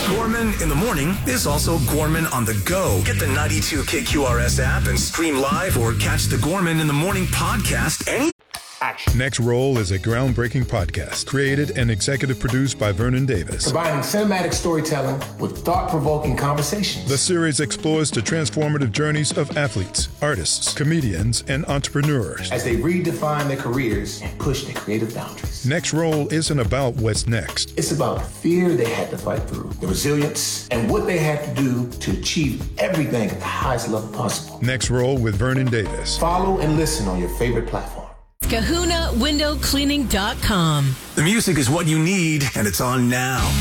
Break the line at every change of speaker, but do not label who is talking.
Gorman in the Morning is also Gorman on the go. Get the 92 KQRS app and stream live or catch the Gorman in the Morning podcast any.
Action.
Next Roll is a groundbreaking podcast created and executive produced by Vernon Davis.
Combining cinematic storytelling with thought-provoking conversations.
The series explores the transformative journeys of athletes, artists, comedians, and entrepreneurs
as they redefine their careers and push their creative boundaries.
Next Roll isn't about what's next.
It's about the fear they had to fight through, the resilience, and what they had to do to achieve everything at the highest level possible.
Next Roll with Vernon Davis.
Follow and listen on your favorite platform.
KahunaWindowCleaning.com.
The music is what you need, and it's on now.